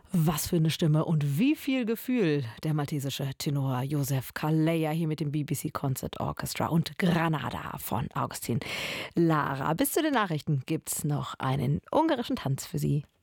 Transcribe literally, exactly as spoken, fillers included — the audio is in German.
Was für eine Stimme und wie viel Gefühl. Der maltesische Tenor Joseph Calleja hier mit dem B B C Concert Orchestra und Granada von Augustin Lara. Bis zu den Nachrichten gibt's noch einen ungarischen Tanz für Sie.